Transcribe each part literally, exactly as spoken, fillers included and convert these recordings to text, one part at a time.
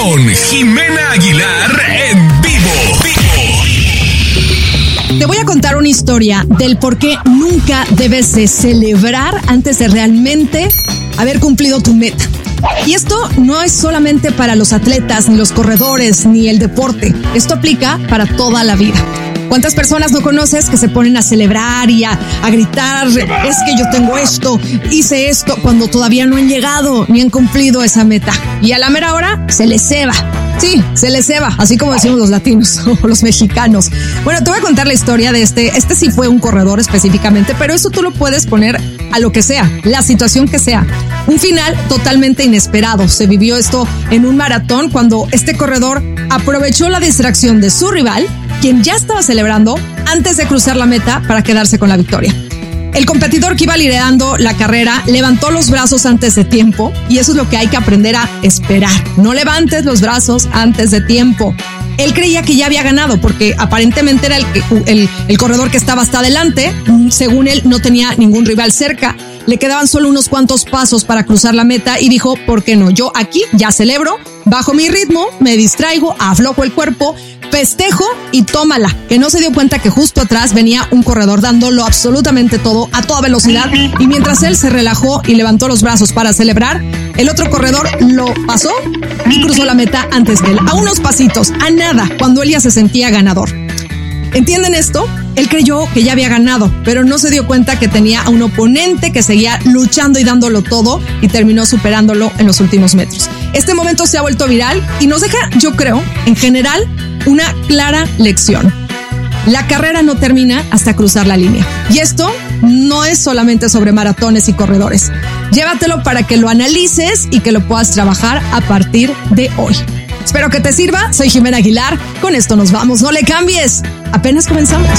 con Jimena Aguilar en vivo. Te voy a contar una historia del por qué nunca debes de celebrar antes de realmente haber cumplido tu meta. Y esto no es solamente para los atletas, ni los corredores, ni el deporte. Esto aplica para toda la vida. ¿Cuántas personas no conoces que se ponen a celebrar y a, a gritar? Es que yo tengo esto, hice esto, cuando todavía no han llegado ni han cumplido esa meta. Y a la mera hora se les ceba. Sí, se les ceba, así como decimos los latinos o los mexicanos. Bueno, te voy a contar la historia de este. Este sí fue un corredor específicamente, pero eso tú lo puedes poner a lo que sea, la situación que sea. Un final totalmente inesperado. Se vivió esto en un maratón cuando este corredor aprovechó la distracción de su rival, quien ya estaba celebrando antes de cruzar la meta para quedarse con la victoria. El competidor que iba liderando la carrera levantó los brazos antes de tiempo, y eso es lo que hay que aprender a esperar. No levantes los brazos antes de tiempo. Él creía que ya había ganado porque aparentemente era el, el, el corredor que estaba hasta adelante. Según él, no tenía ningún rival cerca. Le quedaban solo unos cuantos pasos para cruzar la meta y dijo, ¿por qué no? Yo aquí ya celebro, bajo mi ritmo, me distraigo, aflojo el cuerpo, festejo y tómala. Que no se dio cuenta que justo atrás venía un corredor dándolo absolutamente todo a toda velocidad, y mientras él se relajó y levantó los brazos para celebrar, el otro corredor lo pasó y cruzó la meta antes de él, a unos pasitos, a nada, cuando él ya se sentía ganador. ¿Entienden esto? Él creyó que ya había ganado, pero no se dio cuenta que tenía a un oponente que seguía luchando y dándolo todo, y terminó superándolo en los últimos metros. Este momento se ha vuelto viral y nos deja, yo creo, en general, una clara lección. La carrera no termina hasta cruzar la línea. Y esto no es solamente sobre maratones y corredores. Llévatelo para que lo analices y que lo puedas trabajar a partir de hoy. Espero que te sirva. Soy Jimena Aguilar. Con esto nos vamos. No le cambies. Apenas comenzamos.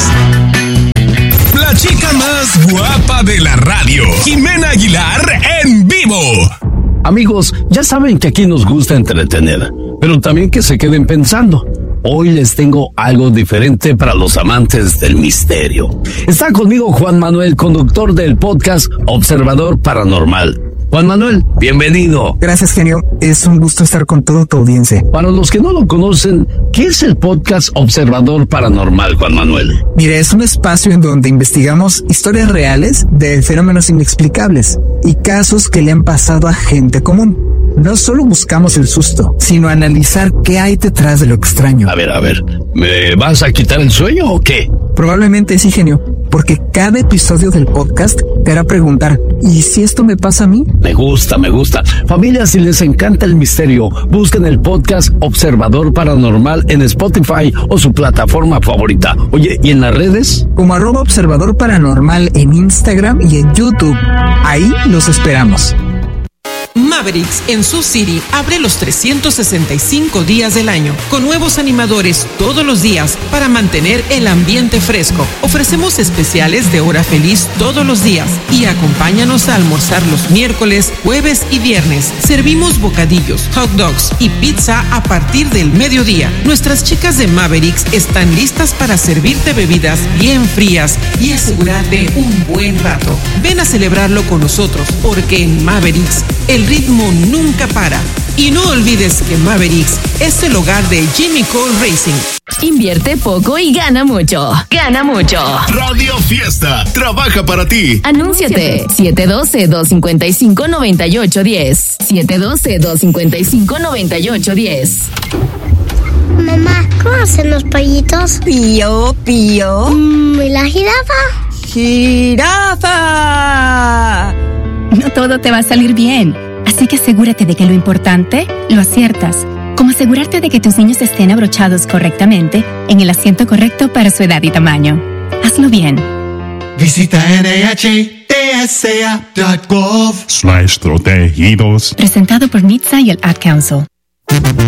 La chica más guapa de la radio, Jimena Aguilar en vivo. Amigos, ya saben que aquí nos gusta entretener, pero también que se queden pensando. Hoy les tengo algo diferente para los amantes del misterio. Está conmigo Juan Manuel, conductor del podcast Observador Paranormal. Juan Manuel, bienvenido. Gracias, genio. Es un gusto estar con toda tu audiencia. Para los que no lo conocen, ¿qué es el podcast Observador Paranormal, Juan Manuel? Mire, es un espacio en donde investigamos historias reales de fenómenos inexplicables y casos que le han pasado a gente común. No solo buscamos el susto, sino analizar qué hay detrás de lo extraño. A ver, a ver, ¿me vas a quitar el sueño o qué? Probablemente sí, genio, porque cada episodio del podcast te hará preguntar, ¿y si esto me pasa a mí? Me gusta, me gusta. Familia, si les encanta el misterio, busquen el podcast Observador Paranormal en Spotify o su plataforma favorita. Oye, ¿y en las redes? Como arroba Observador Paranormal en Instagram y en YouTube. Ahí los esperamos. Mavericks en Sioux City abre los trescientos sesenta y cinco días del año con nuevos animadores todos los días para mantener el ambiente fresco. Ofrecemos especiales de hora feliz todos los días y acompáñanos a almorzar los miércoles, jueves y viernes. Servimos bocadillos, hot dogs y pizza a partir del mediodía. Nuestras chicas de Mavericks están listas para servirte bebidas bien frías y asegurarte un buen rato. Ven a celebrarlo con nosotros, porque en Mavericks el ritmo nunca para. Y no olvides que Mavericks es el hogar de Jimmy Cole Racing. Invierte poco y gana mucho. Gana mucho. Radio Fiesta trabaja para ti. Anúnciate. siete uno dos, dos cinco cinco, nueve ocho uno cero. siete uno dos, dos cinco cinco, nueve ocho uno cero. Mamá, ¿cómo hacen los pollitos? Pío, pío. Mm, ¿Y la jirafa? ¡Jirafa! No todo te va a salir bien, así que asegúrate de que lo importante lo aciertas, como asegurarte de que tus niños estén abrochados correctamente en el asiento correcto para su edad y tamaño. Hazlo bien. Visita N H T S A punto gov slash protegidos. Presentado por N H T S A y el Ad Council.